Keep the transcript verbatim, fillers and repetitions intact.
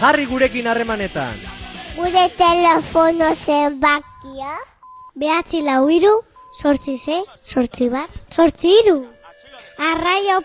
Jarri gurekin harremanetan. Gure telefono zenbakia behatzi lau hiru, zortzi sei, zortzi bat, zortzi hiru. Arraio